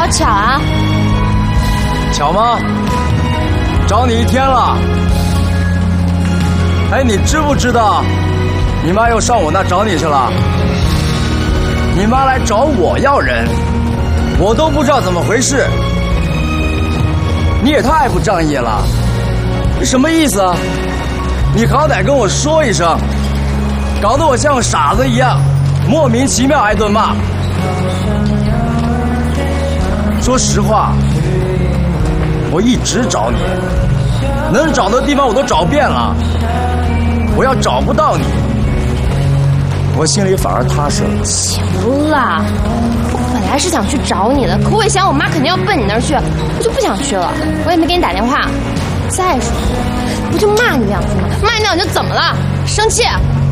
好巧啊！ 巧吗？找你一天了。哎，你知不知道，你妈又上我那找你去了？你妈来找我要人，我都不知道怎么回事。你也太不仗义了，你什么意思啊？你好歹跟我说一声，搞得我像个傻子一样，莫名其妙挨顿骂。说实话，我一直找你，能找的地方我都找遍了。我要找不到你，我心里反而踏实了。 行了，我本来是想去找你的，可我一想我妈肯定要奔你那儿去，我就不想去了。我也没给你打电话。再说，不就骂你两句吗？骂你两句怎么了？生气？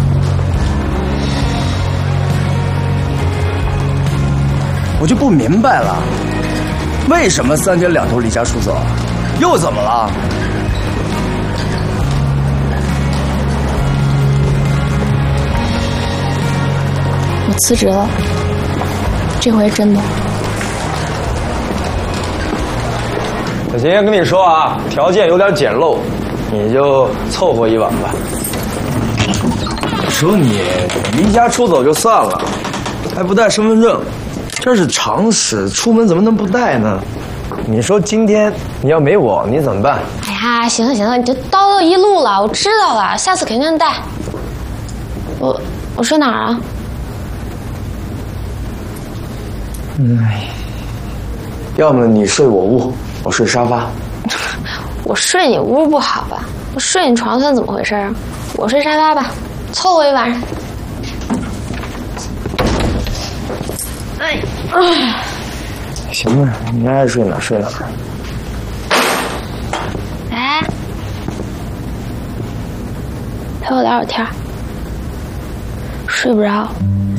我就不明白了，为什么3天2头离家出走？又怎么了？ 我辞职了，这回真的。 我今天跟你说啊，条件有点简陋，你就凑合一晚吧。 我说你离家出走就算了，还不带身份证，这是常识，出门怎么能不带呢？ 你说今天你要没我，你怎么办？ 哎呀，行了行了，你就叨叨一路了，我知道了，下次肯定带。我睡哪儿啊？ 要么你睡我屋，我睡沙发。 我睡你屋不好吧？我睡你床算怎么回事啊？我睡沙发吧，凑合一晚上。 行吧，你爱睡哪睡哪。 来，陪我聊会儿天。睡不着，